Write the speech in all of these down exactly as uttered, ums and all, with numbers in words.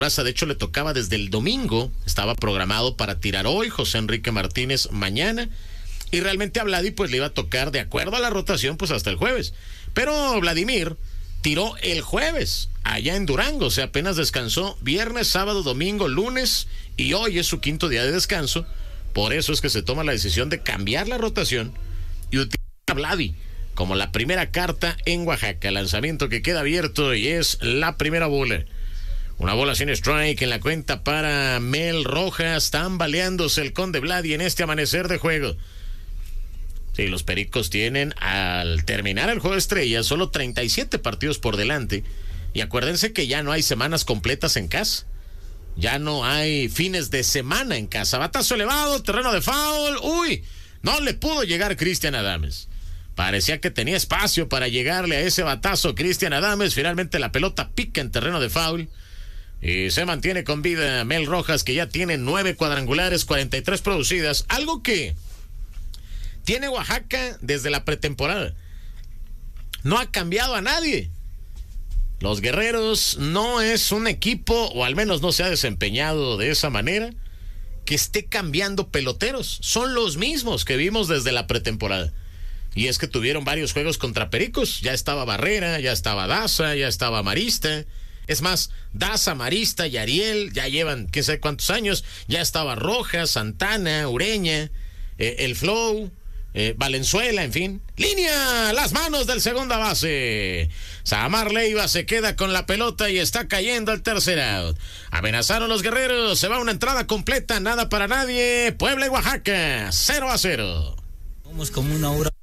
De hecho, le tocaba desde el domingo, estaba programado para tirar hoy, José Enrique Martínez mañana, y realmente a Vladi pues le iba a tocar de acuerdo a la rotación pues hasta el jueves. Pero Vladimir tiró el jueves allá en Durango, o sea, apenas descansó viernes, sábado, domingo, lunes, y hoy es su quinto día de descanso. Por eso es que se toma la decisión de cambiar la rotación y utilizar a Vladi como la primera carta en Oaxaca. Lanzamiento que queda abierto y es la primera bola. Una bola sin strike en la cuenta para Mel Rojas, tambaleándose el Conde Vladi en este amanecer de juego. Sí, los Pericos tienen, al terminar el juego de estrellas, solo treinta y siete partidos por delante. Y acuérdense que ya no hay semanas completas en casa. Ya no hay fines de semana en casa. Batazo elevado, terreno de foul. Uy, no le pudo llegar Cristian Adames. Parecía que tenía espacio para llegarle a ese batazo Cristian Adames. Finalmente la pelota pica en terreno de foul. Y se mantiene con vida Mel Rojas, que ya tiene nueve cuadrangulares, cuarenta y tres producidas. Algo que tiene Oaxaca desde la pretemporada. No ha cambiado a nadie. Los Guerreros no es un equipo, o al menos no se ha desempeñado de esa manera, que esté cambiando peloteros. Son los mismos que vimos desde la pretemporada. Y es que tuvieron varios juegos contra Pericos. Ya estaba Barrera, ya estaba Daza, ya estaba Marista. Es más, Daza, Marista y Ariel ya llevan quién sabe cuántos años. Ya estaba Rojas, Santana, Ureña, eh, el Flow, eh, Valenzuela, en fin. ¡Línea! Las manos del segunda base. Samar Leiva se queda con la pelota y está cayendo el tercer out. Amenazaron los Guerreros. Se va una entrada completa, nada para nadie. Puebla y Oaxaca, cero a cero. Vamos como una hora.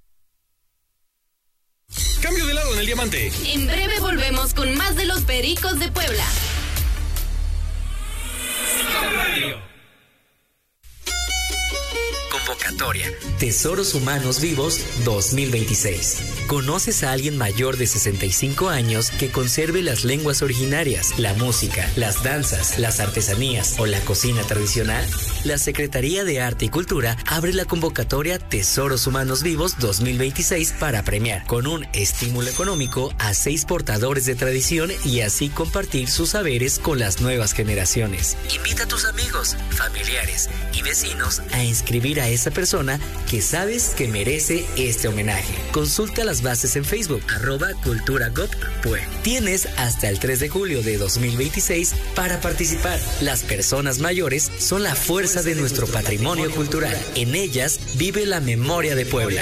Cambio de lado en el diamante. En breve volvemos con más de los Pericos de Puebla. Convocatoria Tesoros Humanos Vivos dos mil veintiséis. ¿Conoces a alguien mayor de sesenta y cinco años que conserve las lenguas originarias, la música, las danzas, las artesanías o la cocina tradicional? La Secretaría de Arte y Cultura abre la convocatoria Tesoros Humanos Vivos dos mil veintiséis para premiar con un estímulo económico a seis portadores de tradición y así compartir sus saberes con las nuevas generaciones. Invita a tus amigos, familiares y vecinos a inscribir a esa persona que sabes que merece este homenaje. Consulta las bases en Facebook, arroba cultura gov pue. Tienes hasta el tres de julio de dos mil veintiséis para participar. Las personas mayores son la fuerza de nuestro patrimonio cultural. En ellas vive la memoria de Puebla.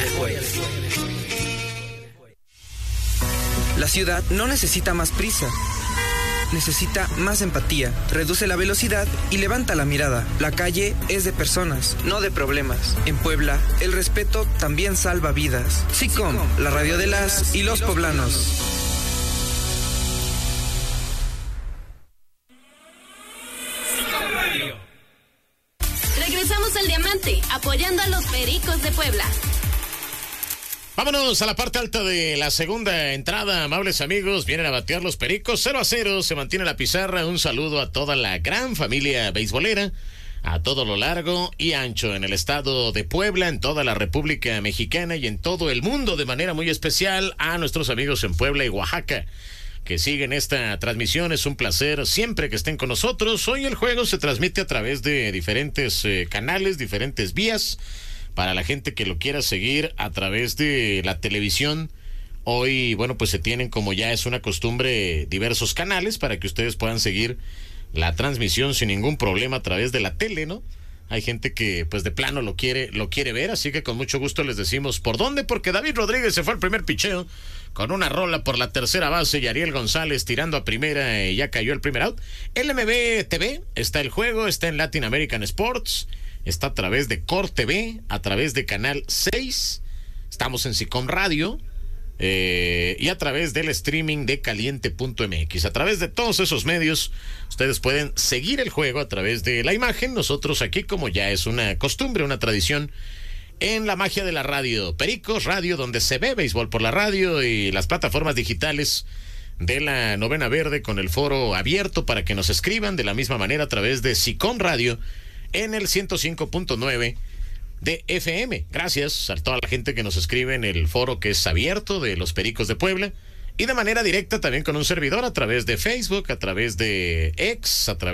La ciudad no necesita más prisa. Necesita más empatía, reduce la velocidad y levanta la mirada. La calle es de personas, no de problemas. En Puebla, el respeto también salva vidas. SICOM, la radio de las y los poblanos. Regresamos al diamante, apoyando a los Pericos de Puebla. Vámonos a la parte alta de la segunda entrada, amables amigos. Vienen a batear los Pericos, cero a cero, se mantiene la pizarra. Un saludo a toda la gran familia beisbolera, a todo lo largo y ancho en el estado de Puebla, en toda la República Mexicana y en todo el mundo, de manera muy especial a nuestros amigos en Puebla y Oaxaca, que siguen esta transmisión. Es un placer siempre que estén con nosotros. Hoy el juego se transmite a través de diferentes eh, canales, diferentes vías. Para la gente que lo quiera seguir a través de la televisión, hoy, bueno, pues se tienen, como ya es una costumbre, diversos canales para que ustedes puedan seguir la transmisión sin ningún problema a través de la tele, ¿no? Hay gente que, pues, de plano lo quiere, lo quiere ver, así que con mucho gusto les decimos por dónde, porque David Rodríguez se fue al primer picheo con una rola por la tercera base y Ariel González tirando a primera y ya cayó el primer out. L M B T V, está el juego, está en Latin American Sports, está a través de Core T V, a través de Canal seis, estamos en SICOM Radio, eh, y a través del streaming de caliente punto m x. A través de todos esos medios, ustedes pueden seguir el juego a través de la imagen. Nosotros aquí, como ya es una costumbre, una tradición, en la magia de la radio, Pericos Radio, donde se ve béisbol por la radio, y las plataformas digitales de la Novena Verde, con el foro abierto para que nos escriban de la misma manera a través de SICOM Radio en el ciento cinco punto nueve de F M. Gracias a toda la gente que nos escribe en el foro que es abierto de los Pericos de Puebla, y de manera directa también con un servidor a través de Facebook, a través de X, a través